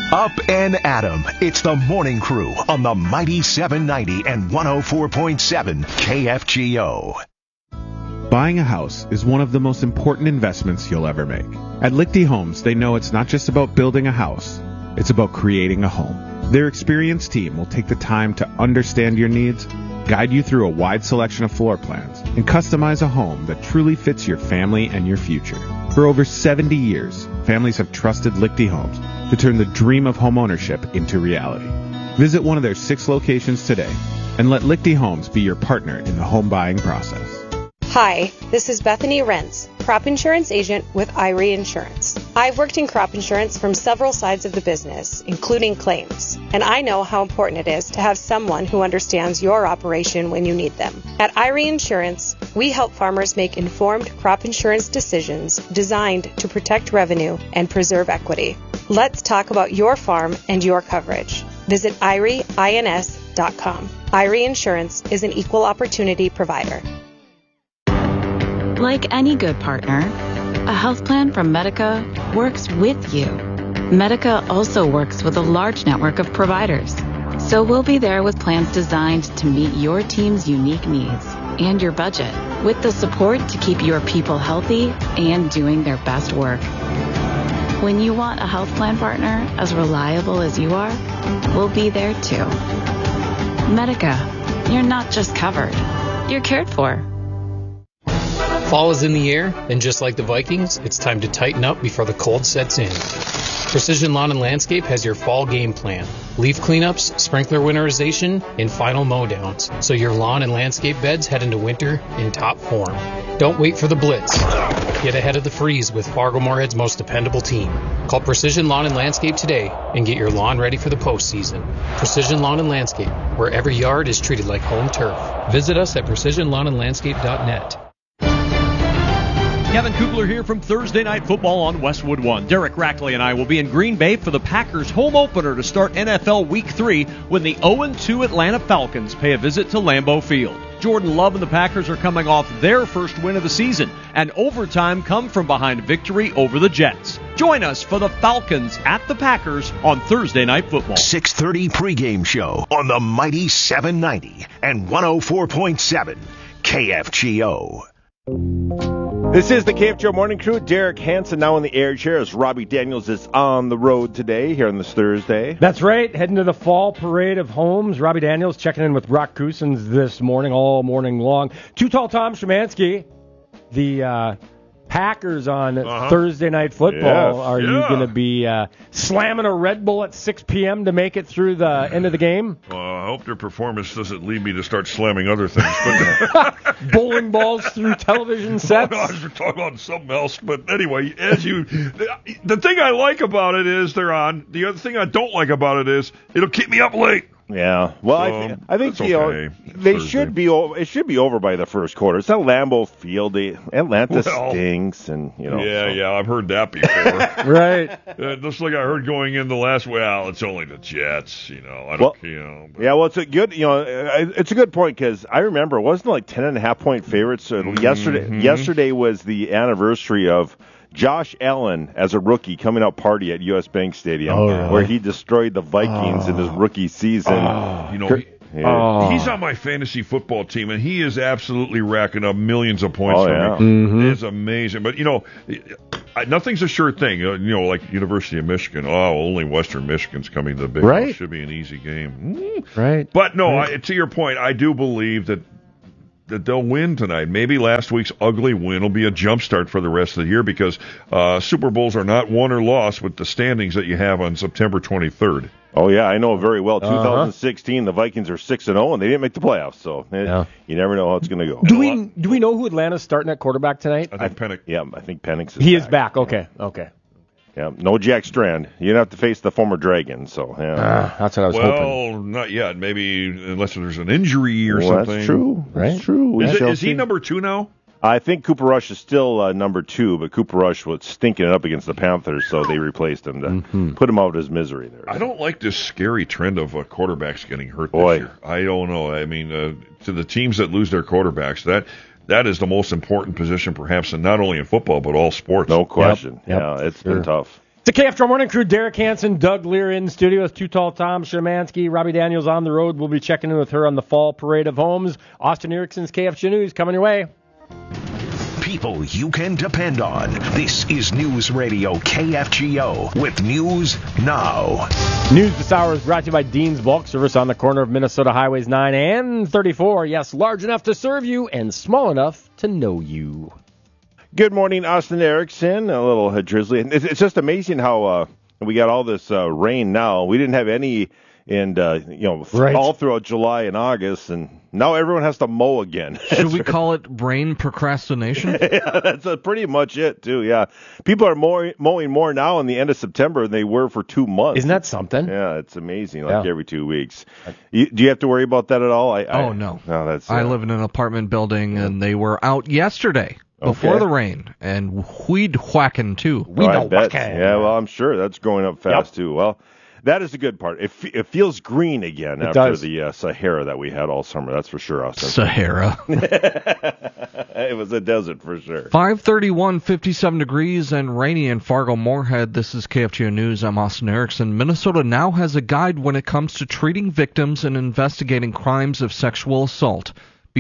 Up and Adam. It's the Morning Crew on the Mighty 790 and 104.7 KFGO. Buying a house is one of the most important investments you'll ever make. At Lichty Homes, they know it's not just about building a house, it's about creating a home. Their experienced team will take the time to understand your needs, guide you through a wide selection of floor plans, and customize a home that truly fits your family and your future. For over 70 years, families have trusted Lichty Homes to turn the dream of homeownership into reality. Visit one of their 6 locations today and let Lichty Homes be your partner in the home buying process. Hi, this is Bethany Rentz, crop insurance agent with Irie Insurance. I've worked in crop insurance from several sides of the business, including claims, and I know how important it is to have someone who understands your operation when you need them. At Irie Insurance, we help farmers make informed crop insurance decisions designed to protect revenue and preserve equity. Let's talk about your farm and your coverage. Visit IRIEINS.com. Irie Insurance is an equal opportunity provider. Like any good partner, a health plan from Medica works with you. Medica also works with a large network of providers, so we'll be there with plans designed to meet your team's unique needs and your budget, with the support to keep your people healthy and doing their best work. When you want a health plan partner as reliable as you are, we'll be there too. Medica, you're not just covered, you're cared for. Fall is in the air, and just like the Vikings, it's time to tighten up before the cold sets in. Precision Lawn and Landscape has your fall game plan. Leaf cleanups, sprinkler winterization, and final mow-downs, so your lawn and landscape beds head into winter in top form. Don't wait for the blitz. Get ahead of the freeze with Fargo-Moorhead's most dependable team. Call Precision Lawn and Landscape today and get your lawn ready for the postseason. Precision Lawn and Landscape, where every yard is treated like home turf. Visit us at precisionlawnandlandscape.net. Kevin Kugler here from Thursday Night Football on Westwood One. Derek Rackley and I will be in Green Bay for the Packers home opener to start NFL Week 3 when the 0-2 Atlanta Falcons pay a visit to Lambeau Field. Jordan Love and the Packers are coming off their first win of the season, and overtime come from behind victory over the Jets. Join us for the Falcons at the Packers on Thursday Night Football. 6:30 pregame show on the Mighty 790 and 104.7 KFGO. This is the KFGO Morning Crew. Derek Hansen now in the air chair as Robbie Daniels is on the road today here on this Thursday. That's right. Heading to the fall parade of homes. Robbie Daniels checking in with Brock Cousins this morning, all morning long. Too Tall Tom Szymanski, the Packers on Thursday Night Football. Yes, Are you going to be slamming a Red Bull at 6 p.m. to make it through the end of the game? I hope their performance doesn't lead me to start slamming other things. But bowling balls through television sets? I was talking about something else. But anyway, the thing I like about it is they're on. The other thing I don't like about it is it'll keep me up late. Yeah, well, I think they should be. It should be over by the first quarter. It's not Lambeau Field. Atlanta stinks, and Yeah, I've heard that before. Right. Just like I heard going in the last. Well, it's only the Jets. But. Yeah, well, it's a good. It's a good point because I remember it wasn't like 10.5-point favorites yesterday. Yesterday was the anniversary of Josh Allen as a rookie coming out party at U.S. Bank Stadium, where he destroyed the Vikings in his rookie season. He's on my fantasy football team, and he is absolutely racking up millions of points for me. Mm-hmm. It's amazing. But, nothing's a sure thing. Like University of Michigan. Only Western Michigan's coming to the Big House. Should be an easy game. Right. But, no, to your point, I do believe that they'll win tonight. Maybe last week's ugly win will be a jump start for the rest of the year because Super Bowls are not won or lost with the standings that you have on September 23rd. Oh, yeah, I know very well. 2016, the Vikings are 6-0, and they didn't make the playoffs, so you never know how it's going to go. Do we know who Atlanta's starting at quarterback tonight? I think Penix. Yeah, I think Penix is He is back. Okay. Yeah, no Jack Strand. You don't have to face the former Dragon, so that's what I was hoping. Well, not yet. Maybe unless there's an injury or something. That's true. Right? That's true. Is he number 2 now? I think Cooper Rush is still number 2, but Cooper Rush was stinking it up against the Panthers, so they replaced him to put him out of his misery there. I don't like this scary trend of quarterbacks getting hurt this year. I don't know. I mean, to the teams that lose their quarterbacks, that is the most important position perhaps, and not only in football, but all sports. No question. Yep. Yeah, it's been tough. The KFGO Morning Crew, Derek Hansen, Doug Lear in studio with Too Tall Tom Szymanski. Robbie Daniels on the road. We'll be checking in with her on the Fall Parade of Homes. Austin Erickson's KFGO News coming your way. People you can depend on. This is News Radio KFGO with News Now. News this hour is brought to you by Dean's Bulk Service on the corner of Minnesota Highways 9 and 34. Yes, large enough to serve you and small enough to know you. Good morning, Austin Erickson. A little drizzly. It's just amazing how we got all this rain now. We didn't have any all throughout July and August, and now everyone has to mow again. Should we call it rain procrastination? Yeah, that's pretty much it, too, yeah. People are mowing more now in the end of September than they were for 2 months. Isn't that something? Yeah, it's amazing, every 2 weeks. Do you have to worry about that at all? No. No, I live in an apartment building, and they were out yesterday. Before the rain, and weed whacking, too. I bet. Yeah, well, I'm sure that's growing up fast, too. Well, that is the good part. It feels green again after the Sahara that we had all summer. That's for sure, Austin. Sahara. It was a desert for sure. 5:31, 57 degrees and rainy in Fargo-Moorhead. This is KFGO News. I'm Austin Erickson. Minnesota now has a guide when it comes to treating victims and investigating crimes of sexual assault.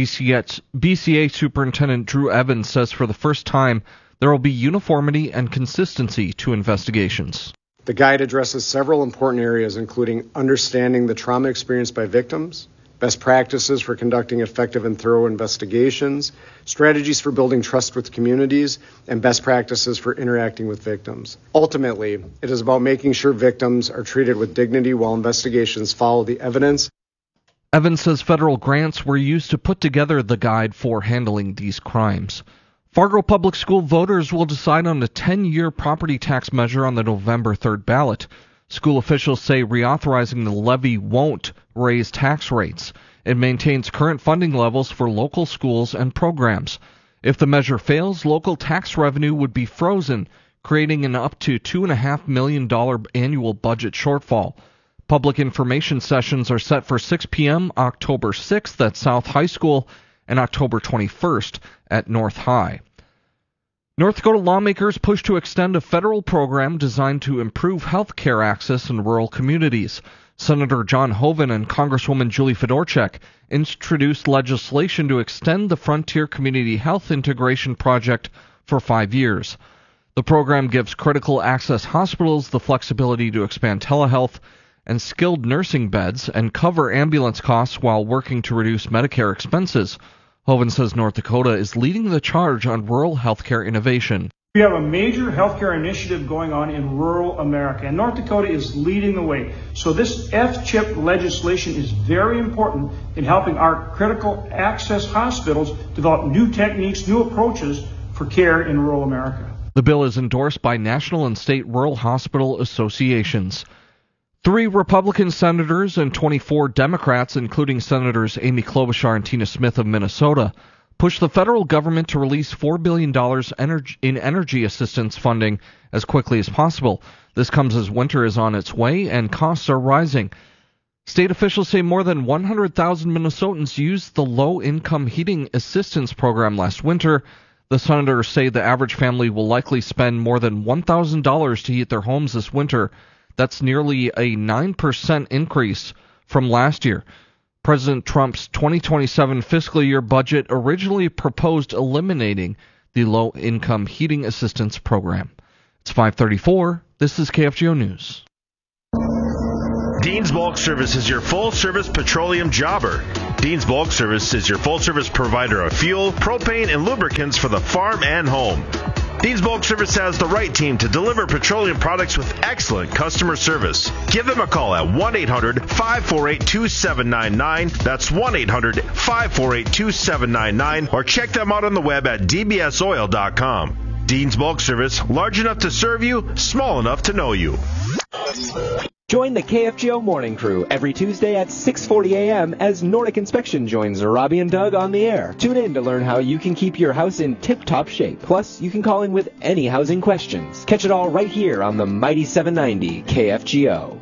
BCA Superintendent Drew Evans says for the first time there will be uniformity and consistency to investigations. The guide addresses several important areas, including understanding the trauma experienced by victims, best practices for conducting effective and thorough investigations, strategies for building trust with communities, and best practices for interacting with victims. Ultimately, it is about making sure victims are treated with dignity while investigations follow the evidence. Evans says federal grants were used to put together the guide for handling these crimes. Fargo Public School voters will decide on a 10-year property tax measure on the November 3rd ballot. School officials say reauthorizing the levy won't raise tax rates. It maintains current funding levels for local schools and programs. If the measure fails, local tax revenue would be frozen, creating an up to $2.5 million annual budget shortfall. Public information sessions are set for 6 p.m. October 6th at South High School and October 21st at North High. North Dakota lawmakers push to extend a federal program designed to improve health care access in rural communities. Senator John Hoeven and Congresswoman Julie Fedorchak introduced legislation to extend the Frontier Community Health Integration Project for 5 years. The program gives critical access hospitals the flexibility to expand telehealth and skilled nursing beds and cover ambulance costs while working to reduce Medicare expenses. Hoeven says North Dakota is leading the charge on rural healthcare innovation. We have a major healthcare initiative going on in rural America, and North Dakota is leading the way. So this FCHIP legislation is very important in helping our critical access hospitals develop new techniques, new approaches for care in rural America. The bill is endorsed by national and state rural hospital associations. 3 Republican senators and 24 Democrats, including Senators Amy Klobuchar and Tina Smith of Minnesota, pushed the federal government to release $4 billion in energy assistance funding as quickly as possible. This comes as winter is on its way and costs are rising. State officials say more than 100,000 Minnesotans used the low-income heating assistance program last winter. The senators say the average family will likely spend more than $1,000 to heat their homes this winter. That's nearly a 9% increase from last year. President Trump's 2027 fiscal year budget originally proposed eliminating the low-income heating assistance program. It's 5:34. This is KFGO News. Dean's Bulk Service is your full-service petroleum jobber. Dean's Bulk Service is your full-service provider of fuel, propane, and lubricants for the farm and home. Dean's Bulk Service has the right team to deliver petroleum products with excellent customer service. Give them a call at 1-800-548-2799. That's 1-800-548-2799. Or check them out on the web at dbsoil.com. Dean's Bulk Service, large enough to serve you, small enough to know you. Join the KFGO Morning Crew every Tuesday at 6:40 a.m. as Nordic Inspection joins Robbie and Doug on the air. Tune in to learn how you can keep your house in tip-top shape. Plus, you can call in with any housing questions. Catch it all right here on the Mighty 790 KFGO.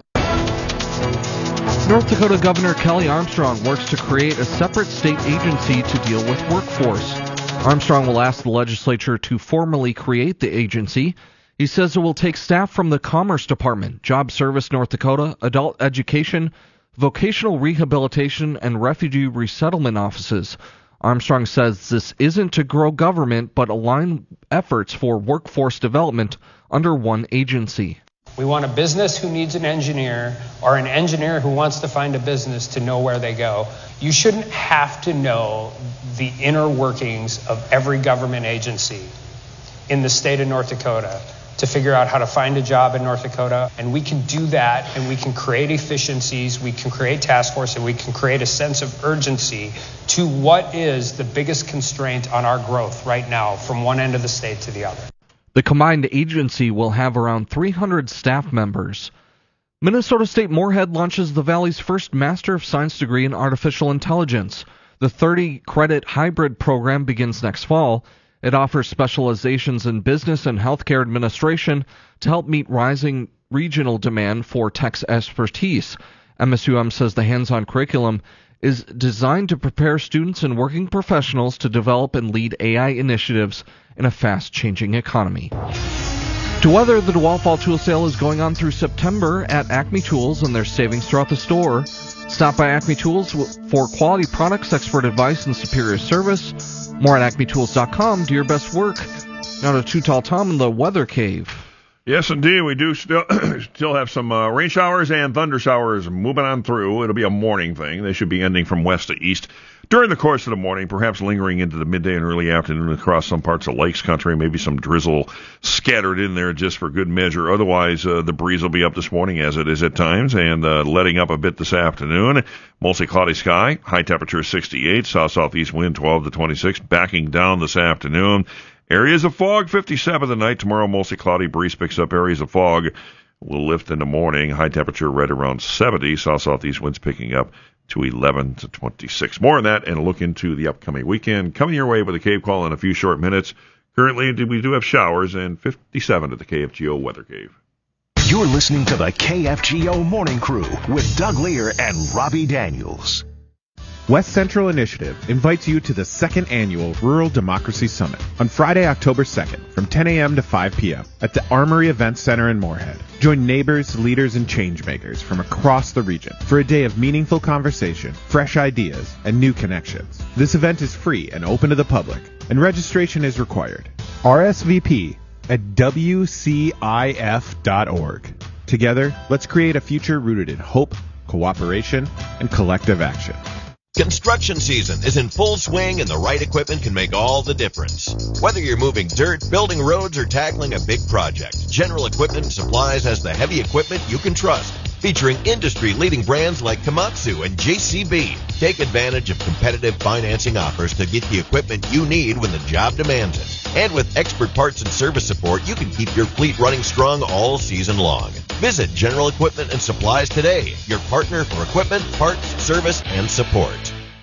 North Dakota Governor Kelly Armstrong works to create a separate state agency to deal with workforce. Armstrong will ask the legislature to formally create the agency. He says it will take staff from the Commerce Department, Job Service North Dakota, Adult Education, Vocational Rehabilitation, and Refugee Resettlement offices. Armstrong says this isn't to grow government, but align efforts for workforce development under one agency. We want a business who needs an engineer or an engineer who wants to find a business to know where they go. You shouldn't have to know the inner workings of every government agency in the state of North Dakota to figure out how to find a job in North Dakota. And we can do that, and we can create efficiencies, we can create task force, and we can create a sense of urgency to what is the biggest constraint on our growth right now from one end of the state to the other. The combined agency will have around 300 staff members. Minnesota State Moorhead launches the Valley's first Master of Science degree in Artificial Intelligence. The 30-credit hybrid program begins next fall. It offers specializations in business and healthcare administration to help meet rising regional demand for tech expertise. MSUM says the hands-on curriculum is designed to prepare students and working professionals to develop and lead AI initiatives in a fast-changing economy. To weather, the DeWalt Fall Tool Sale is going on through September at Acme Tools, and there's savings throughout the store. Stop by Acme Tools for quality products, expert advice, and superior service. More at acmetools.com. Do your best work. Now to Too Tall Tom in the Weather Cave. Yes, indeed. We do still have some rain showers and thunder showers moving on through. It'll be a morning thing. They should be ending from west to east during the course of the morning, perhaps lingering into the midday and early afternoon across some parts of Lakes Country. Maybe some drizzle scattered in there just for good measure. Otherwise, the breeze will be up this morning, as it is at times, and letting up a bit this afternoon. Mostly cloudy sky. High temperature 68. South-southeast wind 12 to 26. Backing down this afternoon. Areas of fog, 57 tonight. Tomorrow, mostly cloudy. Breeze picks up. Areas of fog will lift in the morning. High temperature right around 70. South-southeast winds picking up to 11 to 26. More on that and a look into the upcoming weekend. Coming your way with a Cave Call in a few short minutes. Currently, we do have showers and 57 at the KFGO Weather Cave. You're listening to the KFGO Morning Crew with Doug Lear and Robbie Daniels. West Central Initiative invites you to the second annual Rural Democracy Summit on Friday, October 2nd from 10 a.m. to 5 p.m. at the Armory Event Center in Moorhead. Join neighbors, leaders, and changemakers from across the region for a day of meaningful conversation, fresh ideas, and new connections. This event is free and open to the public, and registration is required. RSVP at WCIF.org. Together, let's create a future rooted in hope, cooperation, and collective action. Construction season is in full swing, and the right equipment can make all the difference. Whether you're moving dirt, building roads, or tackling a big project, General Equipment and Supplies has the heavy equipment you can trust. Featuring industry-leading brands like Komatsu and JCB. Take advantage of competitive financing offers to get the equipment you need when the job demands it. And with expert parts and service support, you can keep your fleet running strong all season long. Visit General Equipment and Supplies today, your partner for equipment, parts, service, and support.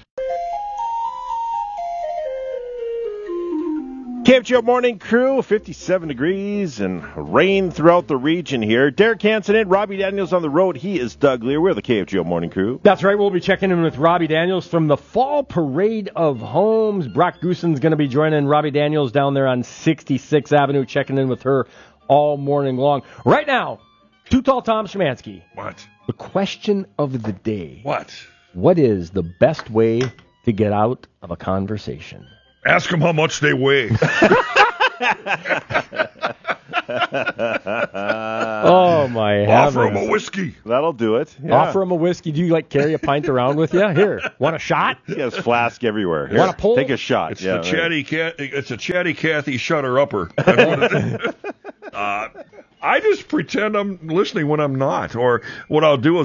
KFGO Morning Crew, 57 degrees and rain throughout the region here. Derek Hansen in, Robbie Daniels on the road. He is Doug Lear. We're the KFGO Morning Crew. That's right. We'll be checking in with Robbie Daniels from the Fall Parade of Homes. Brock Goosen's going to be joining Robbie Daniels down there on 66th Avenue, checking in with her all morning long. Right now, Too Tall Tom Szymanski. What? The question of the day. What? What is the best way to get out of a conversation? Ask them how much they weigh. Oh, my heavens. Offer them a whiskey. That'll do it. Yeah. Offer them a whiskey. Do you, carry a pint around with you? Here, want a shot? He has flask everywhere. Here, want a pull? Take a shot. It's it's a chatty Cathy shutter-upper. I just pretend I'm listening when I'm not. Or what I'll do is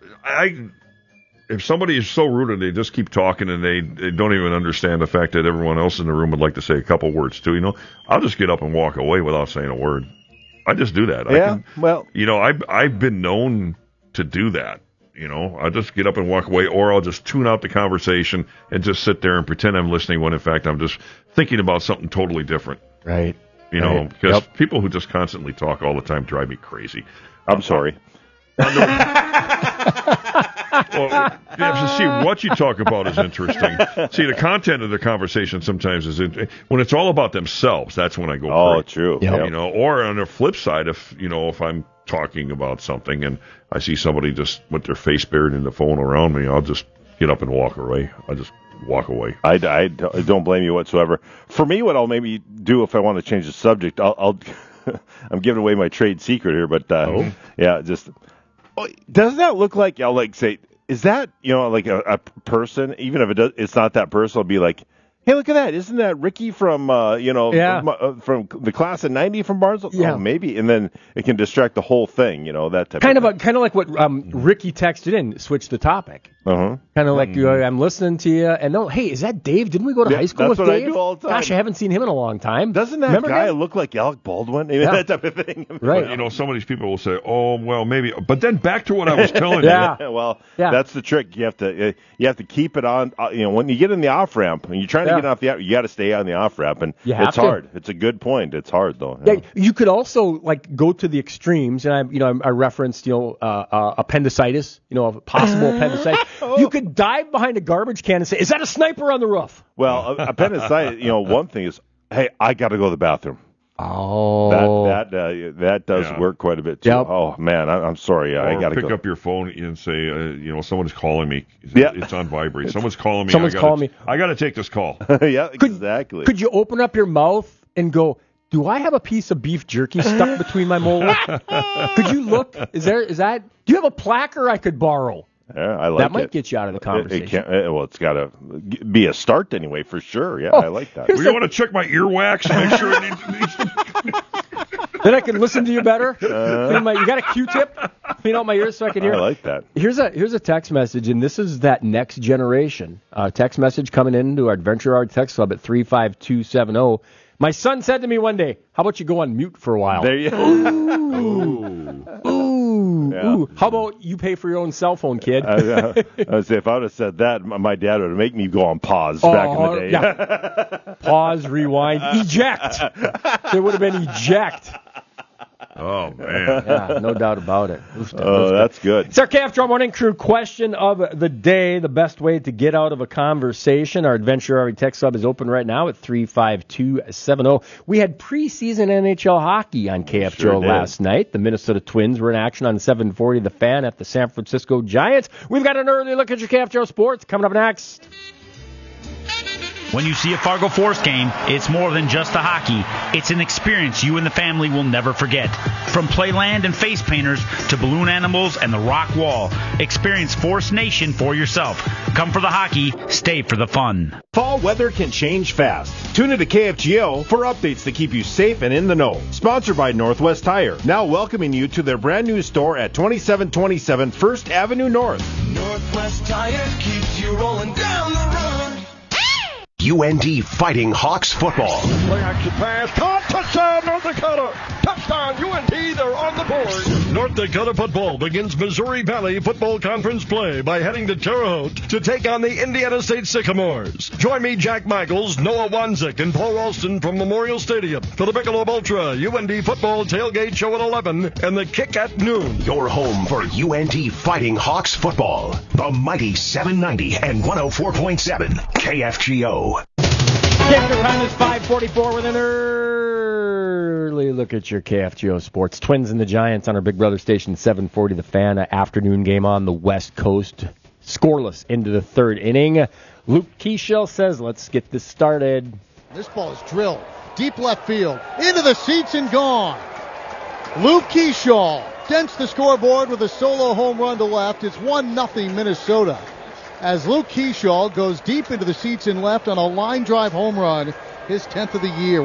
if somebody is so rude and they just keep talking and they don't even understand the fact that everyone else in the room would like to say a couple words too, I'll just get up and walk away without saying a word. I just do that. Yeah, I've been known to do that. I just get up and walk away, or I'll just tune out the conversation and just sit there and pretend I'm listening when in fact I'm just thinking about something totally different. Right. Because people who just constantly talk all the time drive me crazy. I'm sorry. Well, to see what you talk about is interesting. See, the content of the conversation sometimes is when it's all about themselves. That's when I go. Oh, true. You know, or on the flip side, if I'm talking about something and I see somebody just with their face buried in the phone around me, I'll just get up and walk away. I'll just walk away. I don't blame you whatsoever. For me, what I'll maybe do if I want to change the subject, I'll I'm giving away my trade secret here, but yeah, just doesn't that look like I'll say, is that like a person? Even if it's not that person, I'll be like, hey, look at that! Isn't that Ricky from from the class of '90 from Barnesville? Yeah, maybe. And then it can distract the whole thing. That type kind of kind of like what Ricky texted in. Switch the topic. Kind of like I'm listening to you, and hey, is that Dave? Didn't we go to high school with Dave? That's what I do all the time. Gosh, I haven't seen him in a long time. Doesn't that guy look like Alec Baldwin? That type of thing. Right. But, some of these people will say, "Oh, well, maybe." But then back to what I was telling you. Well, that's the trick. You have to keep it on. When you get in the off ramp, when you're trying to get off the, you got to stay on the off ramp, and it's hard. It's a good point. It's hard though. Yeah, you could also go to the extremes, and I referenced appendicitis, a possible appendicitis. You could dive behind a garbage can and say, "Is that a sniper on the roof?" Well, appendicitis. One thing is, hey, I got to go to the bathroom. Oh, that does work quite a bit too. Yep. Oh man, I'm sorry. I got to pick up your phone and say, someone's calling me. It's on vibrate. Someone's calling me. Someone's calling me. I got to take this call. Yeah, exactly. Could you open up your mouth and go, do I have a piece of beef jerky stuck between my molars? Could you look? Is that? Do you have a placker I could borrow? Yeah, I like that. Might get you out of the conversation. It's got to be a start anyway, for sure. Yeah, I like that. You want to check my earwax and make sure it needs. Then I can listen to you better. You got a Q-tip? Clean out my ears so I can hear. I like that. Here's a text message, and this is that next generation text message coming into our Adventure Hour text club at 35270. My son said to me one day, "How about you go on mute for a while?" There you go. Ooh. How about you pay for your own cell phone, kid? I would say if I would have said that, my dad would make me go on pause back in the day. Yeah. Pause, rewind, eject. There would have been eject. Oh, man. Yeah, no doubt about it. That's good. It's our KFGO Morning Crew question of the day. The best way to get out of a conversation. Our Adventure Hour text club is open right now at 35270. We had preseason NHL hockey on KFGO last night. The Minnesota Twins were in action on 740 The Fan at the San Francisco Giants. We've got an early look at your KFGO sports coming up next. When you see a Fargo Force game, it's more than just a hockey. It's an experience you and the family will never forget. From playland and face painters to balloon animals and the rock wall, experience Force Nation for yourself. Come for the hockey, stay for the fun. Fall weather can change fast. Tune into KFGO for updates to keep you safe and in the know. Sponsored by Northwest Tire, now welcoming you to their brand new store at 2727 First Avenue North. Northwest Tire keeps you rolling down the road. UND Fighting Hawks football. Play action pass. Caught. Touchdown, North Dakota. Touchdown, UND. They're on the board. North Dakota football begins Missouri Valley Football Conference play by heading to Terre Haute to take on the Indiana State Sycamores. Join me, Jack Michaels, Noah Wanzik, and Paul Ralston from Memorial Stadium for the Michelob Ultra UND football tailgate show at 11 and the kick at noon. Your home for UND Fighting Hawks football. The mighty 790 and 104.7 KFGO. Canada time is 5:44 with an early look at your KFGO sports. Twins and the Giants on our Big Brother station, 740 The Fan. Afternoon game on the West Coast. Scoreless into the third inning. Luke Keeschel says, let's get this started. This ball is drilled deep left field. Into the seats and gone. Luke Keeschel dents the scoreboard with a solo home run to left. It's 1-0 Minnesota. As Luke Keeschel goes deep into the seats and left on a line drive home run, his 10th of the year.